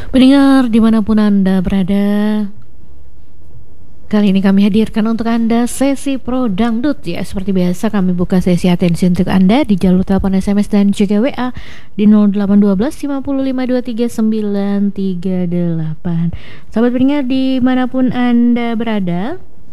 Pendengar dimanapun Anda berada, kali ini kami hadirkan untuk Anda sesi Pro Dangdut ya. Seperti biasa kami buka sesi atensi untuk Anda di jalur telepon SMS dan juga WA di 0812 5523 938. Sahabat pendengar dimanapun Anda berada,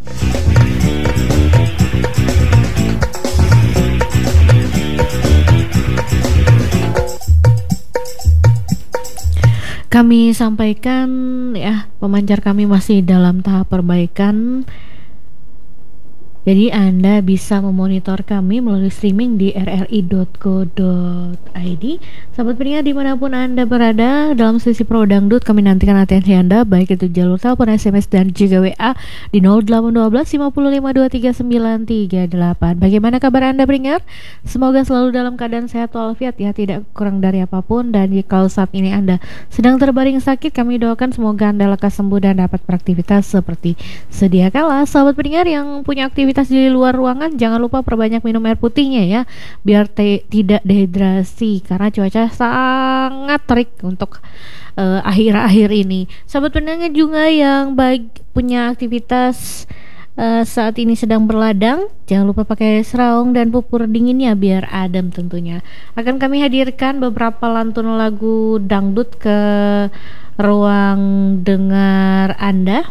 kami sampaikan ya, pemancar kami masih dalam tahap perbaikan. Jadi Anda bisa memonitor kami melalui streaming di rri.co.id. Sahabat pendengar dimanapun Anda berada, dalam sesi Pro Dangdut kami nantikan atensi Anda, baik itu jalur telepon, SMS dan juga WA di 0812 5523 938. Bagaimana kabar Anda pendengar? Semoga selalu dalam keadaan sehat walafiat ya, tidak kurang dari apapun. Dan jika saat ini Anda sedang terbaring sakit, kami doakan semoga Anda lekas sembuh dan dapat beraktivitas seperti sedia kala. Sahabat pendengar yang punya aktivitas di luar ruangan, jangan lupa perbanyak minum air putihnya ya, biar tidak dehidrasi karena cuaca sangat terik untuk akhir-akhir ini. Sahabat pendengar juga yang punya aktivitas saat ini sedang berladang, jangan lupa pakai seraung dan pupur dinginnya biar adem tentunya. Akan kami hadirkan beberapa lantun lagu dangdut ke ruang dengar Anda.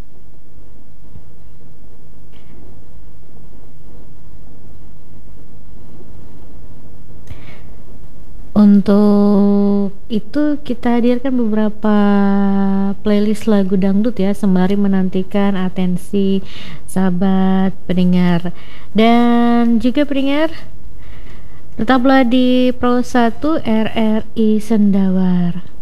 Untuk itu kita hadirkan beberapa playlist lagu dangdut ya, sembari menantikan atensi sahabat pendengar. Dan juga pendengar, tetaplah di Pro 1 RRI Sendawar.